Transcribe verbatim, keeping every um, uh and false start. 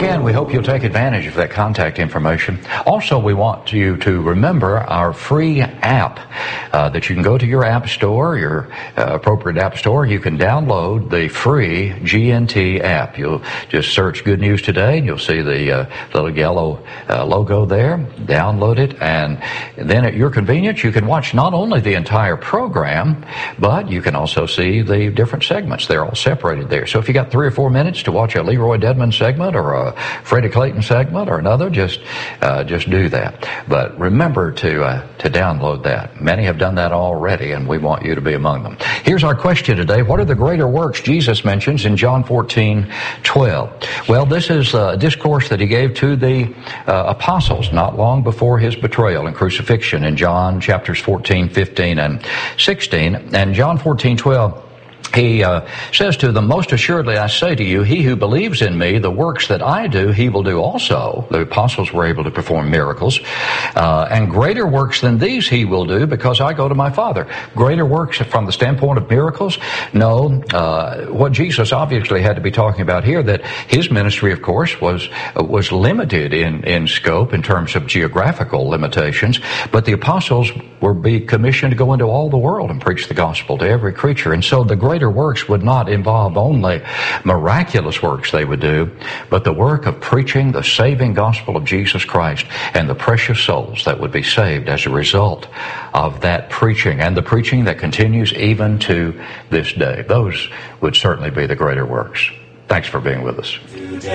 Again, we hope you'll take advantage of that contact information. Also, we want you to remember our free app uh, that you can go to your app store, your uh, appropriate app store. You can download the free G N T app. You'll just search Good News Today, and you'll see the uh, little yellow uh, logo there. Download it, and then at your convenience, you can watch not only the entire program, but you can also see the different segments. They're all separated there. So if you got three or four minutes to watch a Leroy Dedman segment or a Freddie Clayton segment or another, just uh, just do that. But remember to uh, to download that. Many have done that already, and we want you to be among them. Here's our question today. What are the greater works Jesus mentions in John fourteen twelve? Well, this is a discourse that he gave to the uh, apostles not long before his betrayal and crucifixion in John chapters fourteen, fifteen, and sixteen. And John fourteen twelve, he uh, says to them, "Most assuredly I say to you, he who believes in me, the works that I do, he will do also." The apostles were able to perform miracles. Uh, and greater works than these he will do, because I go to my Father. Greater works from the standpoint of miracles? No. Uh, what Jesus obviously had to be talking about here, that his ministry, of course, was uh, was limited in, in scope in terms of geographical limitations. But the apostles were be commissioned to go into all the world and preach the gospel to every creature. And so the greater works would not involve only miraculous works they would do, but the work of preaching the saving gospel of Jesus Christ and the precious souls that would be saved as a result of that preaching, and the preaching that continues even to this day. Those would certainly be the greater works. Thanks for being with us.